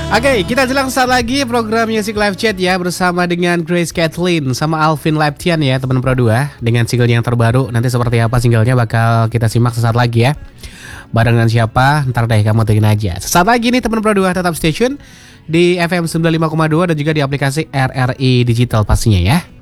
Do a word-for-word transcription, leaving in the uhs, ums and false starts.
Oke, kita jelang saat lagi program Music Live Chat ya bersama dengan Grace Kathleen sama Alvin Leptian ya teman Pro dua dengan single yang terbaru. Nanti seperti apa singlenya bakal kita simak sesaat lagi ya. Bareng dengan siapa? Ntar deh kamu tungguin aja. Sesaat lagi nih teman Pro dua tetap stay tune di F M sembilan puluh lima koma dua dan juga di aplikasi R R I Digital pastinya ya.